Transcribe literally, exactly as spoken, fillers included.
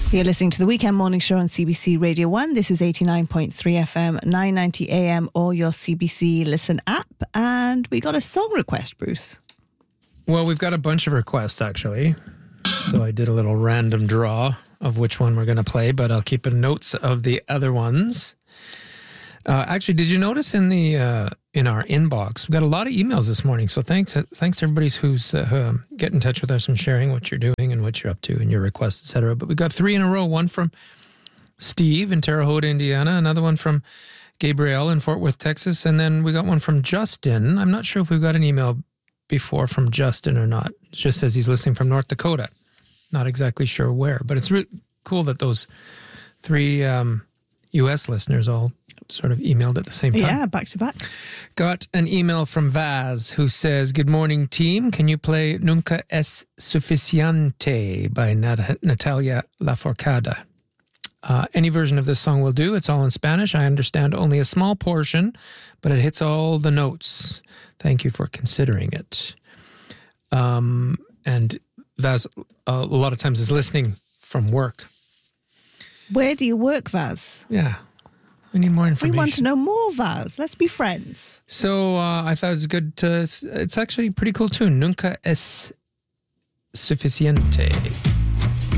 You're listening to the Weekend Morning Show on C B C Radio one. This is eighty-nine point three F M, nine ninety A M, or your C B C Listen app. And we got a song request, Bruce. Well, we've got a bunch of requests, actually. So I did a little random draw of which one we're going to play, but I'll keep a notes of the other ones. Uh, actually, did you notice in the uh, in our inbox, we got a lot of emails this morning. So thanks, thanks to everybody who's uh, getting in touch with us and sharing what you're doing and what you're up to and your requests, et cetera. But we got three in a row. One from Steve in Terre Haute, Indiana. Another one from Gabrielle in Fort Worth, Texas. And then we got one from Justin. I'm not sure if we've got an email before from Justin or not. It just says he's listening from North Dakota. Not exactly sure where, but it's really cool that those three um, U S listeners all sort of emailed at the same time. Yeah, back to back. Got an email from Vaz who says, "Good morning, team. Can you play Nunca es Suficiente by Nat- Natalia Lafourcade? Uh, any version of this song will do. It's all in Spanish. I understand only a small portion, but it hits all the notes. Thank you for considering it." Um, and Vaz a lot of times is listening from work. Where do you work, Vaz? Yeah. I need more information. We want to know more, Vaz. Let's be friends. So uh, I thought it was good to... It's actually a pretty cool tune. Nunca es Suficiente.